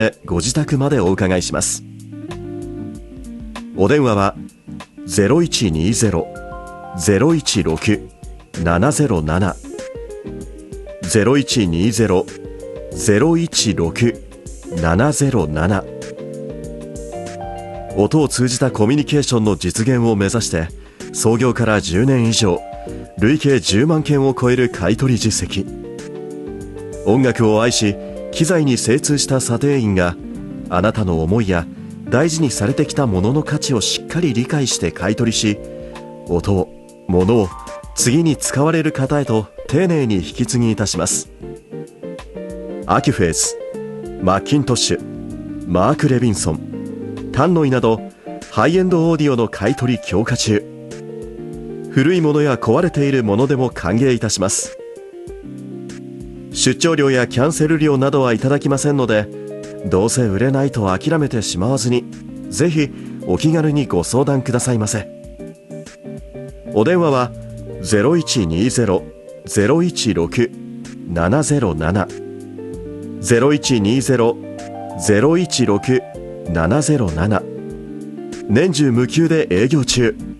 ご自宅までお伺いします。お電話は 0120-016-707 0120-016-707。音を通じたコミュニケーションの実現を目指して、創業から10年以上、累計10万件を超える買取実績。音楽を愛し機材に精通した査定員が、あなたの思いや大事にされてきたものの価値をしっかり理解して買い取りし、音を、物を次に使われる方へと丁寧に引き継ぎいたします。アキュフェーズ、マッキントッシュ、マーク・レビンソン、タンノイなどハイエンドオーディオの買い取り強化中。古いものや壊れているものでも歓迎いたします。出張料やキャンセル料などはいただきませんので、どうせ売れないと諦めてしまわずに、ぜひお気軽にご相談くださいませ。お電話は 0120-016-707 0120-016-707。年中無休で営業中。